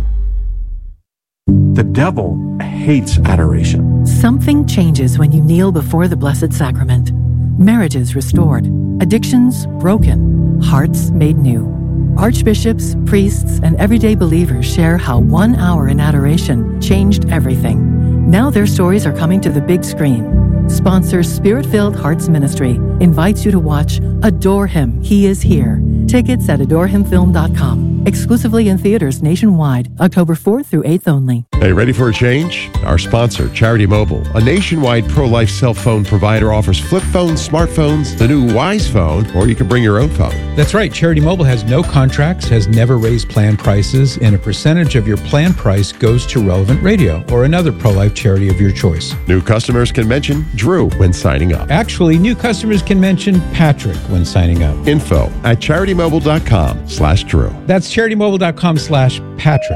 Speaker 12: The devil hates adoration.
Speaker 7: Something changes when you kneel before the Blessed Sacrament. Marriages restored, addictions broken, hearts made new. Archbishops, priests, and everyday believers share how 1 hour in adoration changed everything. Now their stories are coming to the big screen. Sponsor Spirit-Filled Hearts Ministry invites you to watch Adore Him, He Is Here. Tickets at adorehimfilm.com. Exclusively in theaters nationwide, October 4th through 8th only.
Speaker 1: Hey, ready for a change? Our sponsor, Charity Mobile, a nationwide pro-life cell phone provider, offers flip phones, smartphones, the new Wise phone, or you can bring your own phone.
Speaker 10: That's right. Charity Mobile has no contracts, has never raised plan prices, and a percentage of your plan price goes to Relevant Radio or another pro-life charity of your choice.
Speaker 1: New customers can mention Drew when signing up.
Speaker 10: Actually, new customers can mention Patrick when signing up.
Speaker 1: Info at CharityMobile.com/Drew.
Speaker 10: That's CharityMobile.com/Patrick.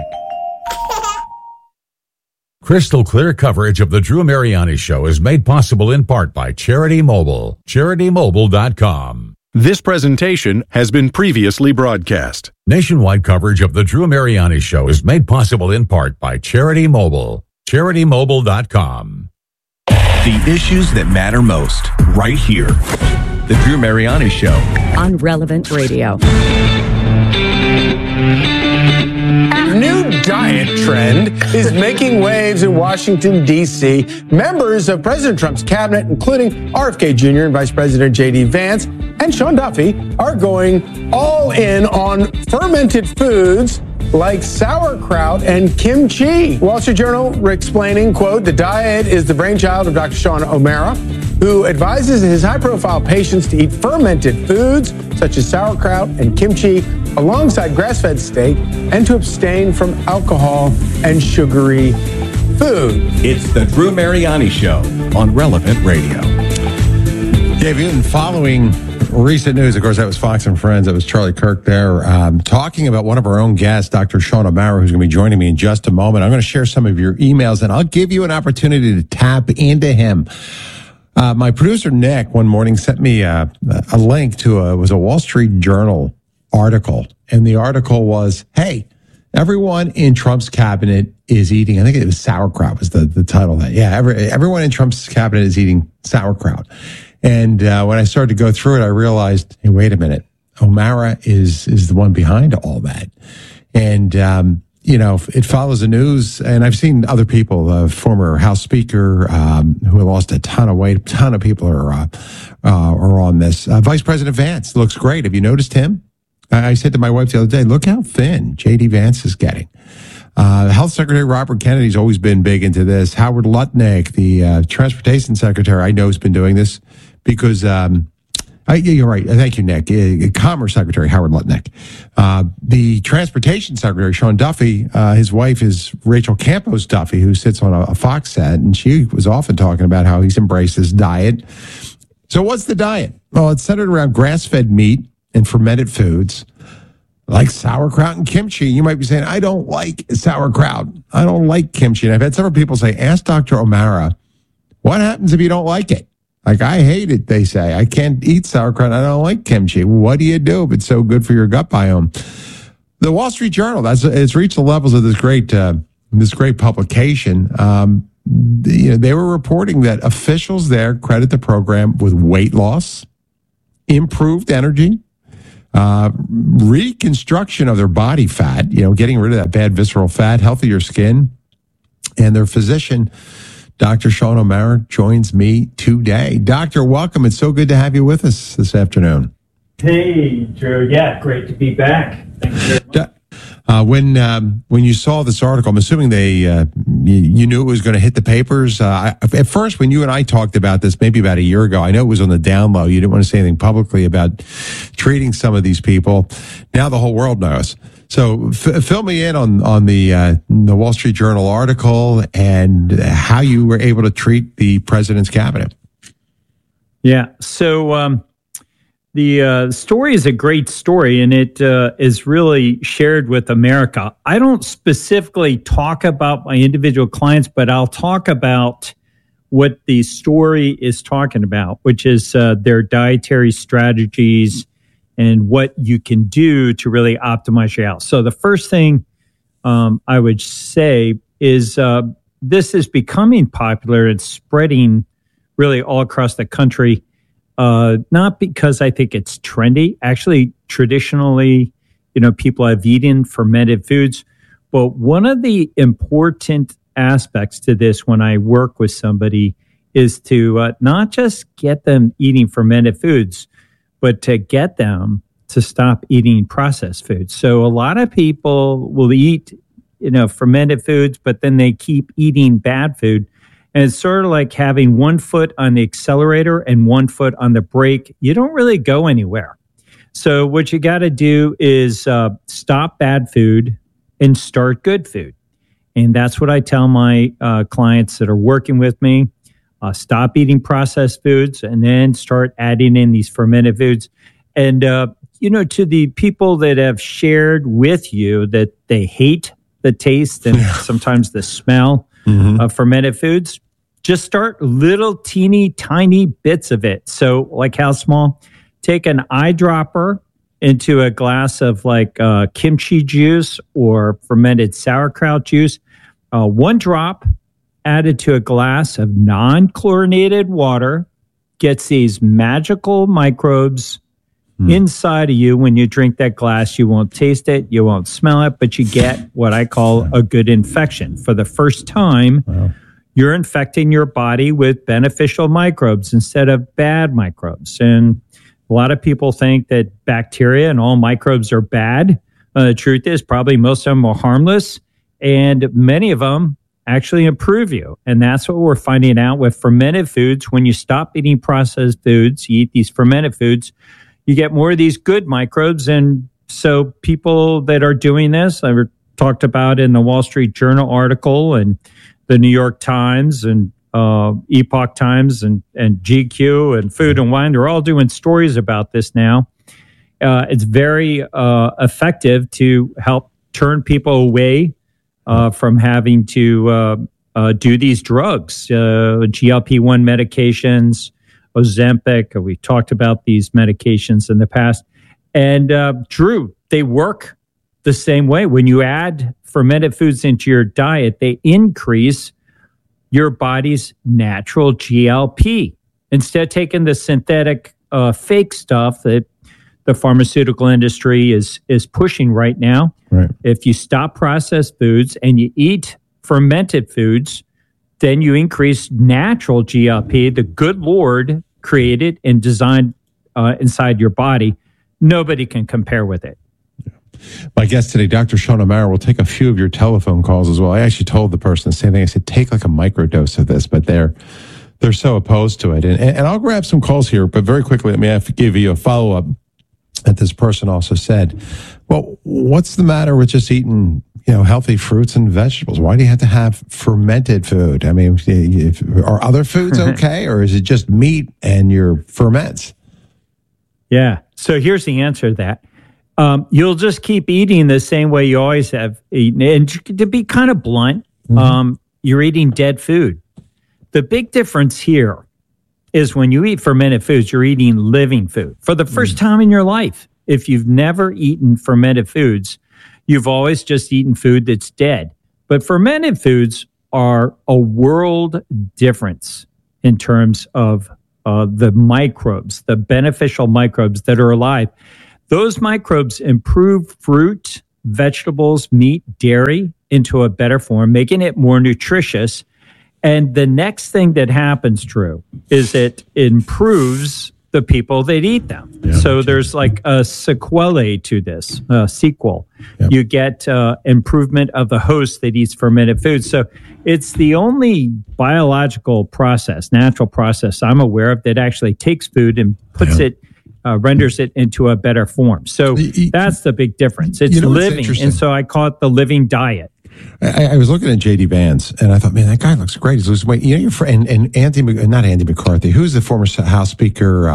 Speaker 2: Crystal clear coverage of the Drew Mariani Show is made possible in part by Charity Mobile. CharityMobile.com.
Speaker 23: This presentation has been previously broadcast.
Speaker 2: Nationwide coverage of the Drew Mariani Show is made possible in part by Charity Mobile. CharityMobile.com.
Speaker 12: The issues that matter most, right here. The Drew Mariani Show.
Speaker 24: On Relevant Radio.
Speaker 25: A new diet trend is making waves in Washington, D.C. Members of President Trump's cabinet, including RFK Jr. and Vice President J.D. Vance and Sean Duffy, are going all in on fermented foods like sauerkraut and kimchi. Wall Street Journal explaining, quote, the diet is the brainchild of Dr. Sean O'Mara, who advises his high-profile patients to eat fermented foods such as sauerkraut and kimchi alongside grass-fed steak and to abstain from alcohol and sugary food.
Speaker 12: It's the Drew Mariani Show on Relevant Radio.
Speaker 1: Dave, you've been following recent news. Of course, that was Fox and Friends. That was Charlie Kirk there talking about one of our own guests, Dr. Sean O'Mara, who's going to be joining me in just a moment. I'm going to share some of your emails, and I'll give you an opportunity to tap into him. My producer, Nick, one morning sent me a link to it was a Wall Street Journal article. And the article was, hey, everyone in Trump's cabinet is eating, I think it was sauerkraut was the title of that. Yeah, everyone in Trump's cabinet is eating sauerkraut. And when I started to go through it, I realized, hey, wait a minute, O'Mara is the one behind all that. And, you know, it follows the news, and I've seen other people, former House Speaker who lost a ton of weight. A ton of people are on this. Vice President Vance looks great. Have you noticed him? I said to my wife the other day, look how thin J.D. Vance is getting. Health Secretary Robert Kennedy's always been big into this. Howard Lutnick, the Transportation Secretary, I know has been doing this because you're right. Thank you, Nick. Commerce Secretary Howard Lutnick. The Transportation Secretary, Sean Duffy, his wife is Rachel Campos Duffy, who sits on a Fox set, and she was often talking about how he's embraced this diet. So what's the diet? Well, it's centered around grass-fed meat and fermented foods like sauerkraut and kimchi. You might be saying, I don't like sauerkraut. I don't like kimchi. And I've had several people say, ask Dr. O'Mara, what happens if you don't like it? Like, I hate it, they say. I can't eat sauerkraut. I don't like kimchi. What do you do if it's so good for your gut biome? The Wall Street Journal, it's reached the levels of this great publication. They were reporting that officials there credit the program with weight loss, improved energy, reconstruction of their body fat, getting rid of that bad visceral fat, healthier skin. And their physician, Dr. Sean O'Mara, joins me today. Doctor, welcome. It's so good to have you with us this afternoon.
Speaker 5: Hey, Drew. Yeah, great to be back. Thank you very much.
Speaker 1: When you saw this article, I'm assuming you knew it was going to hit the papers. At first, when you and I talked about this, maybe about a year ago, I know it was on the down low. You didn't want to say anything publicly about treating some of these people. Now the whole world knows. So fill me in on the Wall Street Journal article and how you were able to treat the president's cabinet.
Speaker 5: Yeah. So the story is a great story, and it is really shared with America. I don't specifically talk about my individual clients, but I'll talk about what the story is talking about, which is their dietary strategies and what you can do to really optimize your health. So the first thing I would say is this is becoming popular and spreading really all across the country. Not because I think it's trendy. Actually, traditionally, people have eaten fermented foods. But one of the important aspects to this when I work with somebody is to not just get them eating fermented foods, but to get them to stop eating processed foods. So a lot of people will eat, fermented foods, but then they keep eating bad food. And it's sort of like having one foot on the accelerator and one foot on the brake. You don't really go anywhere. So what you got to do is stop bad food and start good food. And that's what I tell my clients that are working with me. Stop eating processed foods and then start adding in these fermented foods. And, to the people that have shared with you that they hate the taste and sometimes the smell of fermented foods, just start little teeny tiny bits of it. So like how small? Take an eyedropper into a glass of kimchi juice or fermented sauerkraut juice. One drop added to a glass of non-chlorinated water gets these magical microbes inside of you. When you drink that glass, you won't taste it, you won't smell it, but you get what I call a good infection. For the first time, you're infecting your body with beneficial microbes instead of bad microbes. And a lot of people think that bacteria and all microbes are bad. The truth is probably most of them are harmless, and many of them actually improve you. And that's what we're finding out with fermented foods. When you stop eating processed foods, you eat these fermented foods, you get more of these good microbes. And so people that are doing this, I talked about in the Wall Street Journal article and the New York Times and Epoch Times and GQ and Food and Wine, they're all doing stories about this now. It's very effective to help turn people away from having to do these drugs, GLP-1 medications, Ozempic. We talked about these medications in the past. And Drew, they work the same way. When you add fermented foods into your diet, they increase your body's natural GLP. Instead of taking the synthetic fake stuff that the pharmaceutical industry is pushing right now. Right. If you stop processed foods and you eat fermented foods, then you increase natural GLP, the good Lord created and designed inside your body. Nobody can compare with it.
Speaker 1: My guest today, Dr. Sean O'Mara, will take a few of your telephone calls as well. I actually told the person the same thing. I said, take like a microdose of this, but they're so opposed to it. And I'll grab some calls here, but very quickly, let me give you a follow-up that this person also said. Well, what's the matter with just eating, healthy fruits and vegetables? Why do you have to have fermented food? I mean, are other foods okay, or is it just meat and your ferments?
Speaker 5: Yeah. So here's the answer to that. You'll just keep eating the same way you always have eaten. And to be kind of blunt, you're eating dead food. The big difference here is when you eat fermented foods, you're eating living food. For the first time in your life, if you've never eaten fermented foods, you've always just eaten food that's dead. But fermented foods are a world difference in terms of the microbes, the beneficial microbes that are alive. Those microbes improve fruit, vegetables, meat, dairy into a better form, making it more nutritious. And the next thing that happens, Drew, is it improves the people that eat them. So there's like a sequelae to this, sequel. You get improvement of the host that eats fermented foods. So it's the only biological process, natural process I'm aware of that actually takes food and puts it, renders it into a better form. So that's the big difference. It's living. And so I call it the living diet.
Speaker 1: I was looking at J.D. Vance, and I thought, man, that guy looks great. He's losing weight. You know, your friend, and not Andy McCarthy. Who's the former House Speaker?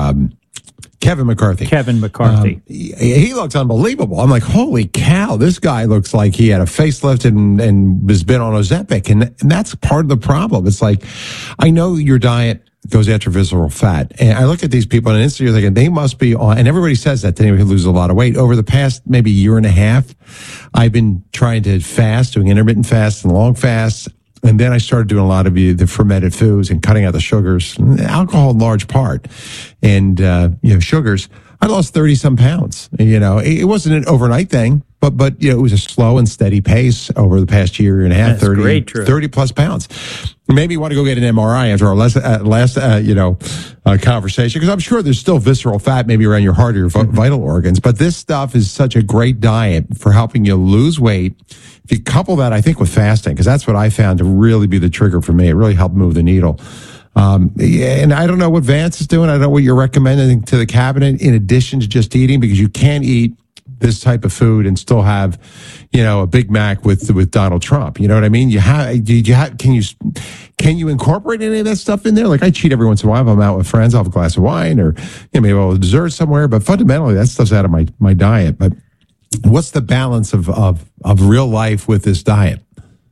Speaker 1: Kevin McCarthy.
Speaker 5: Kevin McCarthy.
Speaker 1: He looks unbelievable. I'm like, holy cow, this guy looks like he had a facelift and has been on Ozempic. And that's part of the problem. It's like, I know your diet goes after visceral fat. And I look at these people on Instagram, you're thinking they must be on, and everybody says that they lose a lot of weight. Over the past maybe year and a half, I've been trying to fast, doing intermittent fasts and long fasts. And then I started doing a lot of the fermented foods and cutting out the sugars, alcohol in large part, and, sugars. I lost 30 some pounds. It wasn't an overnight thing, but it was a slow and steady pace over the past year and a half, 30 plus pounds. Maybe you want to go get an MRI after our last conversation, because I'm sure there's still visceral fat maybe around your heart or your vital organs. But this stuff is such a great diet for helping you lose weight. If you couple that, I think, with fasting, because that's what I found to really be the trigger for me. It really helped move the needle. And I don't know what Vance is doing. I don't know what you're recommending to the cabinet in addition to just eating, because you can't eat this type of food and still have, a Big Mac with Donald Trump. You know what I mean? Can you incorporate any of that stuff in there? Like, I cheat every once in a while. If I'm out with friends, I'll have a glass of wine or maybe I'll have a dessert somewhere. But fundamentally, that stuff's out of my diet. But what's the balance of real life with this diet?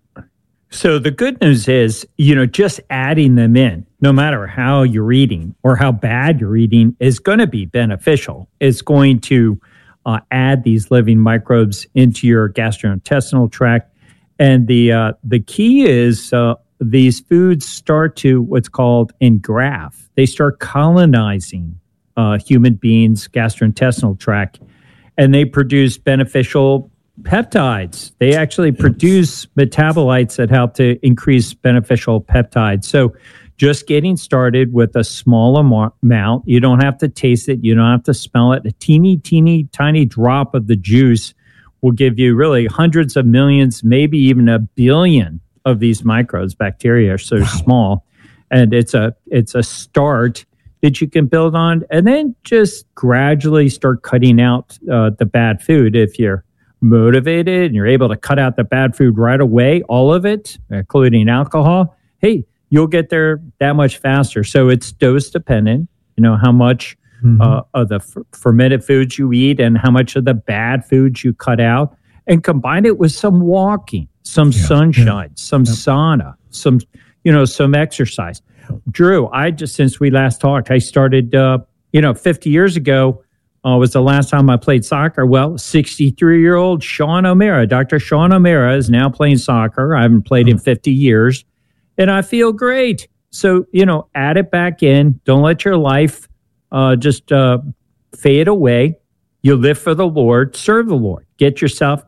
Speaker 5: So the good news is, just adding them in, no matter how you're eating or how bad you're eating, is going to be beneficial. It's going to add these living microbes into your gastrointestinal tract. And the key is these foods start to what's called engraft. They start colonizing human beings' gastrointestinal tract, and they produce beneficial peptides. They actually produce metabolites that help to increase beneficial peptides. So just getting started with a small amount, you don't have to taste it, you don't have to smell it. A teeny, tiny drop of the juice will give you really hundreds of millions, maybe even a billion of these microbes. Bacteria are so small, and it's a start that you can build on, and then just gradually start cutting out the bad food. If you're motivated and you're able to cut out the bad food right away, all of it, including alcohol, hey, you'll get there that much faster. So it's dose dependent, how much of the fermented foods you eat and how much of the bad foods you cut out, and combine it with some walking, some sunshine, some sauna, some exercise. Drew, since we last talked, I started, 50 years ago, was the last time I played soccer. Well, 63-year-old Sean O'Mara, Dr. Sean O'Mara, is now playing soccer. I haven't played in 50 years, and I feel great. So, add it back in. Don't let your life just fade away. You live for the Lord, serve the Lord. Get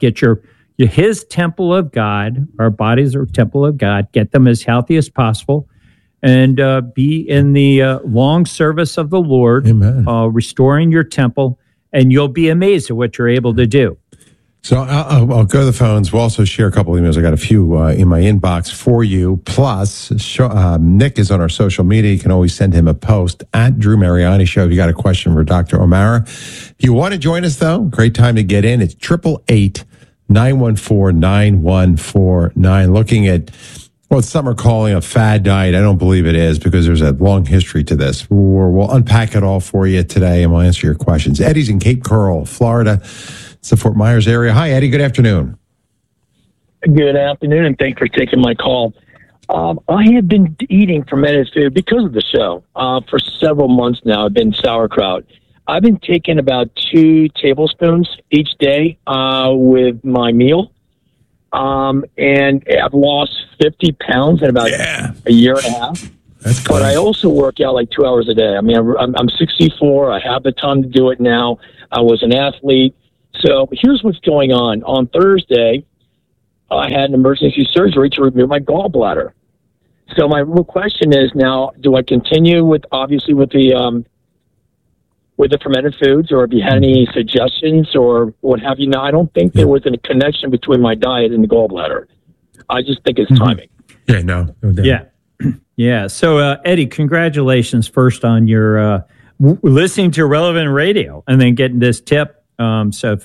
Speaker 5: his temple of God. Our bodies are temple of God. Get them as healthy as possible. And be in the long service of the Lord, restoring your temple, and you'll be amazed at what you're able to do.
Speaker 1: So I'll go to the phones. We'll also share a couple of emails. I got a few in my inbox for you. Plus, Nick is on our social media. You can always send him a post at Drew Mariani Show if you got a question for Dr. O'Mara. If you want to join us, though, great time to get in. It's 888-914-9149. Looking at Well, some are calling a fad diet. I don't believe it is because there's a long history to this. We'll unpack it all for you today, and we'll answer your questions. Eddie's in Cape Coral, Florida. It's the Fort Myers area. Hi, Eddie. Good afternoon.
Speaker 11: Good afternoon, and thanks for taking my call. I have been eating fermented food because of the show for several months now. I've been sauerkraut. I've been taking about 2 tablespoons each day with my meal, and I've lost 50 pounds in about a year and a half.
Speaker 1: That's
Speaker 11: but I also work out like 2 hours a day. I mean, I'm 64. I have the time to do it now. I was an athlete. So here's what's going on. On Thursday, I had an emergency surgery to remove my gallbladder. So my real question is now, do I continue with the fermented foods, or have you had any suggestions or what have you? Now, I don't think there was a connection between my diet and the gallbladder. I just think it's timing.
Speaker 1: Yeah, no doubt.
Speaker 5: Yeah. Yeah. So, Eddie, congratulations first on your listening to Relevant Radio and then getting this tip. So